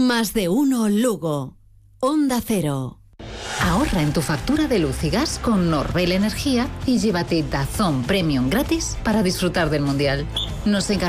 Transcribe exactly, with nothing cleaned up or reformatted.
Más de uno Lugo. Onda Cero. Ahorra en tu factura de luz y gas con Norbel Energía y llévate DAZN Premium gratis para disfrutar del Mundial. Nos encargamos